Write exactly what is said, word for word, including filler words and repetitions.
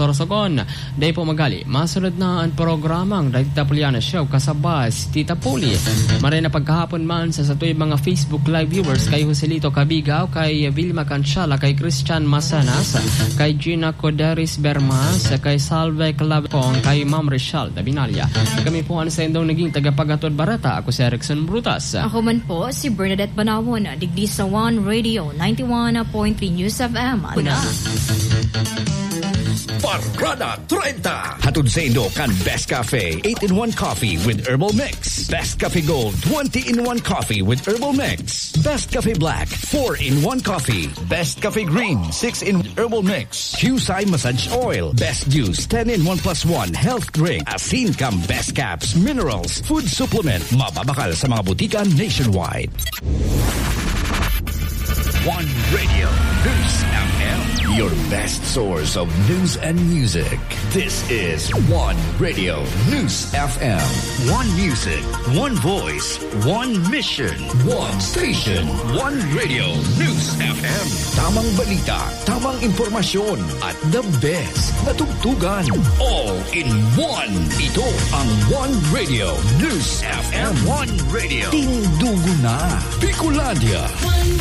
Sorsogon. Day po magali, masunod na ang programang Tita Poliana Show kasabay si Tita Poli. Maray na pagkahapon man sa satuy mga Facebook Live viewers kay Joselito Cabigaw, kay Vilma Canchala, kay Christian Masanas, kay Gina Coderis Bermas, kay Salve Clapong, kay Ma'am Rachel Dabinalya. Kami po ang sa indong naging tagapagatod barata. Ako si Erickson Brutas. Ako man po si Bernadette Banawon, digdi sa One Radio ninety-one point three News F M. Una. Parada thirty. Hatod sa Indo kan Best Cafe eight in one coffee with herbal mix. Best Cafe Gold twenty in one coffee with herbal mix. Best Cafe Black four in one coffee. Best Cafe Green six in herbal mix. Qsai Massage Oil. Best Juice ten in one plus one health drink. Asin Cam Best Caps Minerals Food Supplement. Mababakal sa mga butika nationwide. One Radio News F M, your best source of news and music. This is One Radio News F M. One music, one voice, one mission, one station, one Radio News F M. Tamang balita, tamang impormasyon, at the best na tugtugan. All in one. Ito ang One Radio News F M. One Radio. Tindugo na. Bicolandia.